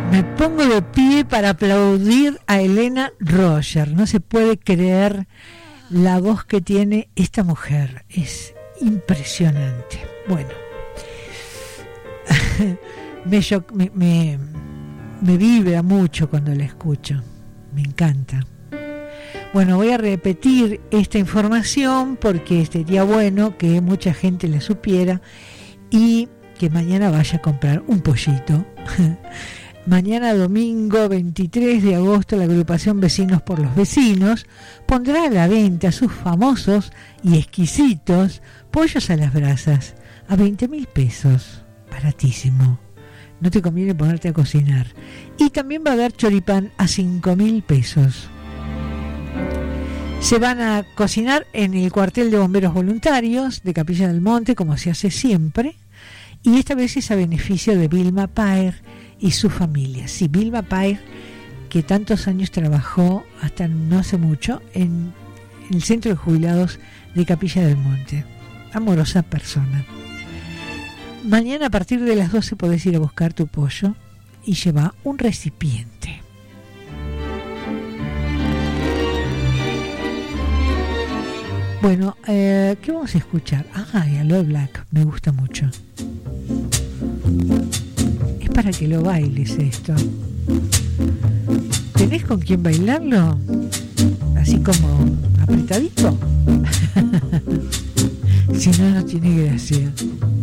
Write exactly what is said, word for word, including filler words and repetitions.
Me pongo de pie para aplaudir a Helena Roger. No se puede creer la voz que tiene esta mujer. Es impresionante. Bueno, me, me, me, me vibra mucho cuando la escucho. Me encanta. Bueno, voy a repetir esta información porque sería bueno que mucha gente la supiera y que mañana vaya a comprar un pollito. Mañana domingo veintitrés de agosto la agrupación Vecinos por los Vecinos pondrá a la venta sus famosos y exquisitos pollos a las brasas a veinte mil pesos. Baratísimo. No te conviene ponerte a cocinar. Y también va a haber choripán a cinco mil pesos. Se van a cocinar en el cuartel de bomberos voluntarios de Capilla del Monte, como se hace siempre. Y esta vez es a beneficio de Vilma Paer y su familia. Sí, Vilma Paer, que tantos años trabajó, hasta no hace mucho, en el centro de jubilados de Capilla del Monte. Amorosa persona. Mañana a partir de las doce podés ir a buscar tu pollo y lleva un recipiente. Bueno, eh, ¿qué vamos a escuchar? Ah, Aloe Black, me gusta mucho. Es para que lo bailes esto. ¿Tenés con quién bailarlo? Así como apretadito. Si no, no tiene gracia.